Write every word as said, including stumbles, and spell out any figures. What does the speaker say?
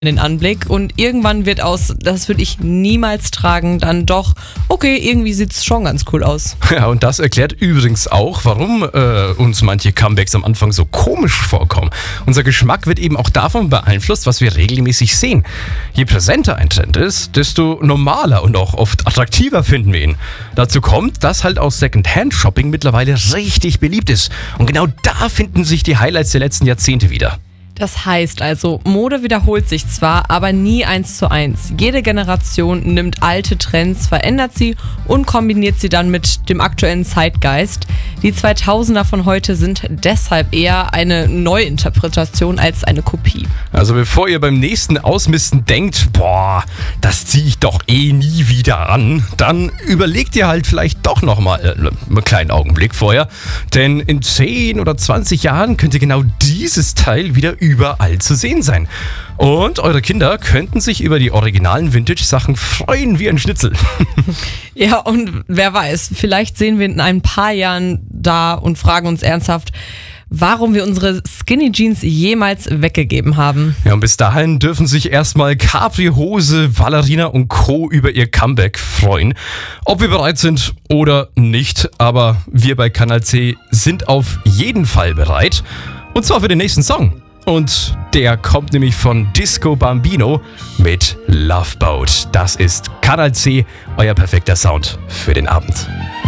den Anblick und irgendwann wird aus, das würde ich niemals tragen, dann doch, okay, irgendwie sieht es schon ganz cool aus. Ja, und das erklärt übrigens auch, warum äh, uns manche Comebacks am Anfang so komisch vorkommen. Unser Geschmack wird eben auch davon beeinflusst, was wir regelmäßig sehen. Je präsenter ein Trend ist, desto normaler und auch oft attraktiver finden wir ihn. Dazu kommt, dass halt auch Secondhand-Shopping mittlerweile richtig beliebt ist. Und genau da finden sich die Highlights der letzten Jahrzehnte wieder. Das heißt also, Mode wiederholt sich zwar, aber nie eins zu eins. Jede Generation nimmt alte Trends, verändert sie und kombiniert sie dann mit dem aktuellen Zeitgeist. Die zweitausender von heute sind deshalb eher eine Neuinterpretation als eine Kopie. Also bevor ihr beim nächsten Ausmisten denkt, boah, das ziehe ich doch eh nie wieder an, dann überlegt ihr halt vielleicht doch nochmal äh, einen kleinen Augenblick vorher. Denn in zehn oder zwanzig Jahren könnte genau dieses Teil wieder überall zu sehen sein. Und eure Kinder könnten sich über die originalen Vintage-Sachen freuen wie ein Schnitzel. Ja, und wer weiß, vielleicht sehen wir in ein paar Jahren da und fragen uns ernsthaft, warum wir unsere Skinny Jeans jemals weggegeben haben. Ja, und bis dahin dürfen sich erstmal Capri Hose, Ballerina und Co. über ihr Comeback freuen. Ob wir bereit sind oder nicht, aber wir bei Kanal C sind auf jeden Fall bereit. Und zwar für den nächsten Song. Und der kommt nämlich von Disco Bambino mit Love Boat. Das ist Kanal C, euer perfekter Sound für den Abend.